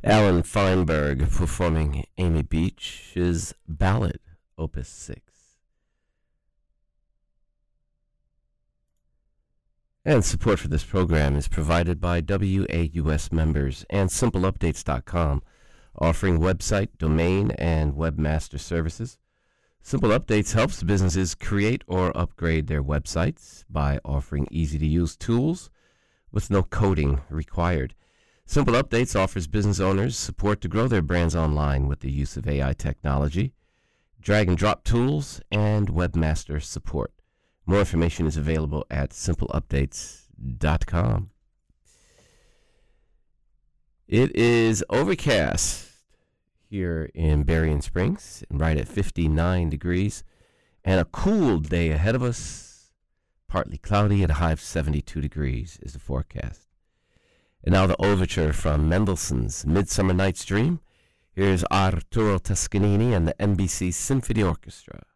Alan Feinberg performing Amy Beach's ballad, Opus 6. And support for this program is provided by WAUS members and SimpleUpdates.com, offering website, domain, and webmaster services. Simple Updates helps businesses create or upgrade their websites by offering easy-to-use tools with no coding required. Simple Updates offers business owners support to grow their brands online with the use of AI technology, drag-and-drop tools, and webmaster support. More information is available at simpleupdates.com. It is overcast here in Berrien Springs, right at 59 degrees, and a cool day ahead of us. Partly cloudy at a high of 72 degrees is the forecast. And now the overture from Mendelssohn's Midsummer Night's Dream. Here's Arturo Toscanini and the NBC Symphony Orchestra.